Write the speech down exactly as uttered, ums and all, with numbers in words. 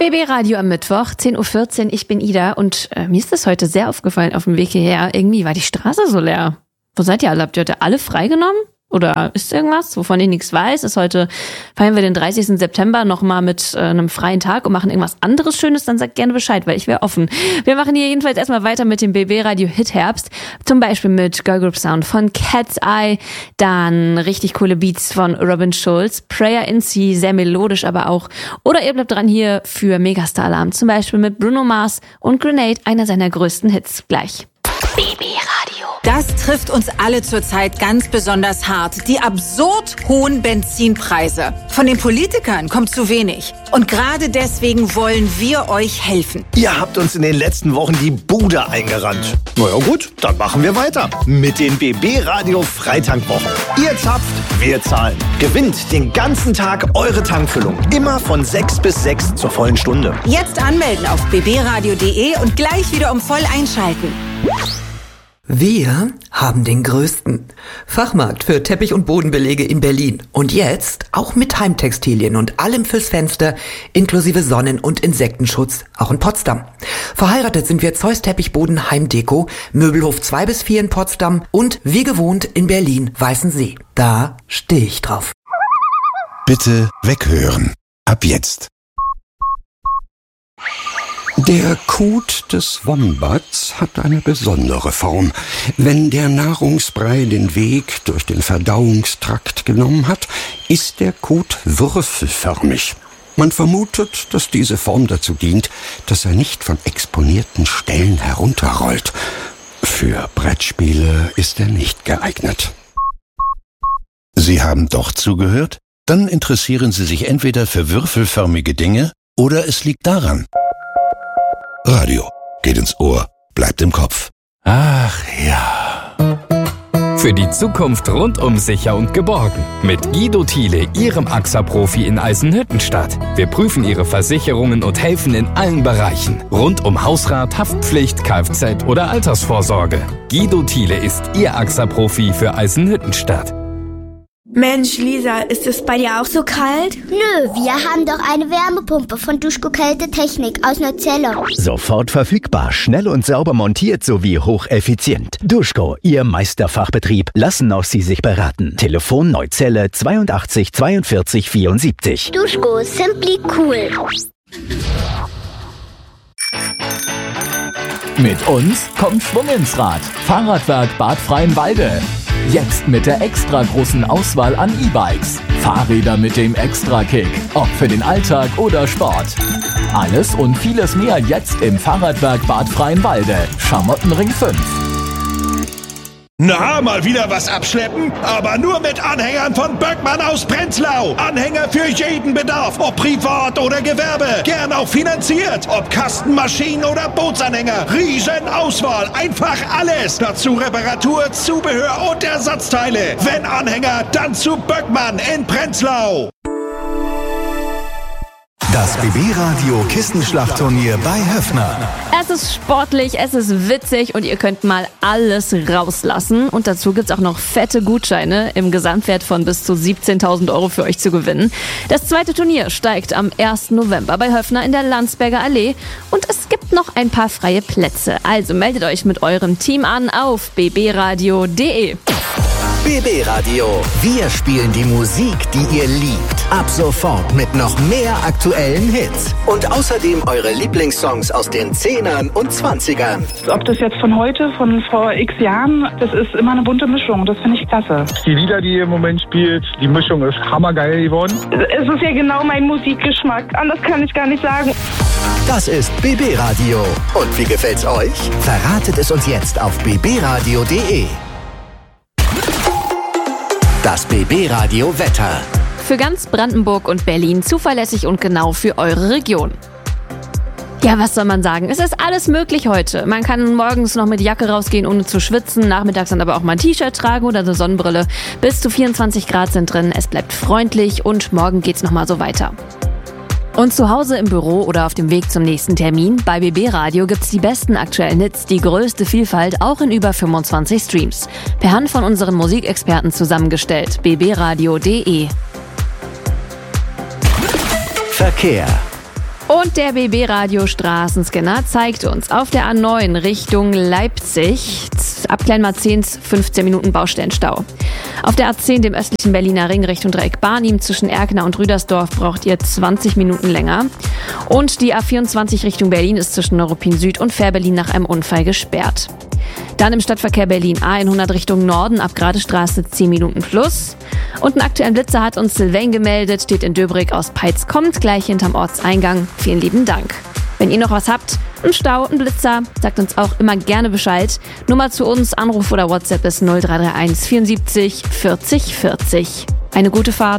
B B Radio am Mittwoch, zehn Uhr vierzehn, ich bin Ida und äh, mir ist das heute sehr aufgefallen auf dem Weg hierher. Irgendwie war die Straße so leer. Wo seid ihr alle? Habt ihr heute alle freigenommen? Oder ist irgendwas, wovon ich nichts weiß? Ist heute, feiern wir den dreißigsten September nochmal mit äh, einem freien Tag und machen irgendwas anderes Schönes, dann sagt gerne Bescheid, weil ich wäre offen. Wir machen hier jedenfalls erstmal weiter mit dem B B Radio Hit Herbst. Zum Beispiel mit Girl Group Sound von Cat's Eye, dann richtig coole Beats von Robin Schulz, Prayer in C, sehr melodisch aber auch. Oder ihr bleibt dran hier für Megastar Alarm, zum Beispiel mit Bruno Mars und Grenade, einer seiner größten Hits. Gleich. B B Radio. Das trifft uns alle zurzeit ganz besonders hart. Die absurd hohen Benzinpreise. Von den Politikern kommt zu wenig. Und gerade deswegen wollen wir euch helfen. Ihr habt uns in den letzten Wochen die Bude eingerannt. Na ja gut, dann machen wir weiter. Mit den B B Radio Freitankwochen. Ihr zapft, wir zahlen. Gewinnt den ganzen Tag eure Tankfüllung. Immer von sechs bis sechs zur vollen Stunde. Jetzt anmelden auf b b radio punkt d e und gleich wieder um voll einschalten. Wir haben den größten Fachmarkt für Teppich- und Bodenbelege in Berlin. Und jetzt auch mit Heimtextilien und allem fürs Fenster, inklusive Sonnen- und Insektenschutz, auch in Potsdam. Verheiratet sind wir Zeus Teppichboden Heimdeko, Möbelhof zwei bis vier in Potsdam und wie gewohnt in Berlin Weißensee. Da stehe ich drauf. Bitte weghören. Ab jetzt. Der Kot des Wombats hat eine besondere Form. Wenn der Nahrungsbrei den Weg durch den Verdauungstrakt genommen hat, ist der Kot würfelförmig. Man vermutet, dass diese Form dazu dient, dass er nicht von exponierten Stellen herunterrollt. Für Brettspiele ist er nicht geeignet. Sie haben doch zugehört? Dann interessieren Sie sich entweder für würfelförmige Dinge oder es liegt daran. Radio geht ins Ohr, bleibt im Kopf. Ach ja. Für die Zukunft rundum sicher und geborgen. Mit Guido Thiele, Ihrem A X A-Profi in Eisenhüttenstadt. Wir prüfen Ihre Versicherungen und helfen in allen Bereichen. Rund um Hausrat, Haftpflicht, Kfz oder Altersvorsorge. Guido Thiele ist Ihr A X A-Profi für Eisenhüttenstadt. Mensch, Lisa, ist es bei dir auch so kalt? Nö, wir haben doch eine Wärmepumpe von Duschko Kälte Technik aus Neuzelle. Sofort verfügbar, schnell und sauber montiert sowie hocheffizient. Duschko, Ihr Meisterfachbetrieb. Lassen auch Sie sich beraten. Telefon Neuzelle zweiundachtzig zweiundvierzig vierundsiebzig. Duschko, simply cool. Mit uns kommt Schwung ins Rad. Fahrradwerk Bad Freienwalde. Jetzt mit der extra großen Auswahl an E-Bikes. Fahrräder mit dem Extra-Kick. Ob für den Alltag oder Sport. Alles und vieles mehr jetzt im Fahrradwerk Bad Freienwalde. Schamottenring fünf. Na, mal wieder was abschleppen? Aber nur mit Anhängern von Böckmann aus Prenzlau. Anhänger für jeden Bedarf, ob privat oder Gewerbe. Gern auch finanziert, ob Kastenmaschinen oder Bootsanhänger. Riesenauswahl, einfach alles. Dazu Reparatur, Zubehör und Ersatzteile. Wenn Anhänger, dann zu Böckmann in Prenzlau. Das B B-Radio Kissenschlachtturnier bei Höffner. Es ist sportlich, es ist witzig und ihr könnt mal alles rauslassen. Und dazu gibt's auch noch fette Gutscheine im Gesamtwert von bis zu siebzehntausend Euro für euch zu gewinnen. Das zweite Turnier steigt am ersten November bei Höffner in der Landsberger Allee. Und es gibt noch ein paar freie Plätze. Also meldet euch mit eurem Team an auf b b radio punkt d e. B B Radio. Wir spielen die Musik, die ihr liebt. Ab sofort mit noch mehr aktuellen Hits. Und außerdem eure Lieblingssongs aus den Zehnern und Zwanzigern. Ob das jetzt von heute, von vor x Jahren, das ist immer eine bunte Mischung. Das finde ich klasse. Die Lieder, die ihr im Moment spielt, die Mischung ist hammergeil geworden. Es ist ja genau mein Musikgeschmack. Anders kann ich gar nicht sagen. Das ist B B Radio. Und wie gefällt's euch? Verratet es uns jetzt auf b b radio punkt d e. Das B B-Radio Wetter. Für ganz Brandenburg und Berlin zuverlässig und genau für eure Region. Ja, was soll man sagen? Es ist alles möglich heute. Man kann morgens noch mit Jacke rausgehen, ohne zu schwitzen. Nachmittags dann aber auch mal ein T-Shirt tragen oder eine Sonnenbrille. Bis zu vierundzwanzig Grad sind drin. Es bleibt freundlich und morgen geht's nochmal so weiter. Und zu Hause im Büro oder auf dem Weg zum nächsten Termin, bei B B Radio gibt's die besten aktuellen Hits, die größte Vielfalt, auch in über fünfundzwanzig Streams. Per Hand von unseren Musikexperten zusammengestellt. b b radio punkt d e. Verkehr. Und der B B-Radio Straßenscanner zeigt uns auf der A neun Richtung Leipzig ab Kleinmarzehns fünfzehn Minuten Baustellenstau. Auf der A zehn, dem östlichen Berliner Ring Richtung Dreieck Barnim zwischen Erkner und Rüdersdorf braucht ihr zwanzig Minuten länger. Und die A vierundzwanzig Richtung Berlin ist zwischen Neuruppin Süd und Fährberlin nach einem Unfall gesperrt. Dann im Stadtverkehr Berlin A hundert Richtung Norden ab Gradestraße zehn Minuten plus. Und einen aktuellen Blitzer hat uns Sylvain gemeldet, steht in Döbrig aus Peitz, kommt gleich hinterm Ortseingang. Vielen lieben Dank. Wenn ihr noch was habt, einen Stau, einen Blitzer, sagt uns auch immer gerne Bescheid. Nummer zu uns, Anruf oder WhatsApp ist null drei drei eins vierundsiebzig vierzig vierzig. Eine gute Fahrt.